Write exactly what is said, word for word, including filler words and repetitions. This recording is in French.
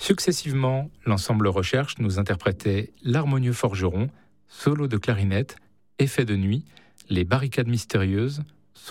Successivement, l'ensemble Recherche nous interprétait L'harmonieux forgeron, solo de clarinette, Effet de nuit, Les barricades mystérieuses,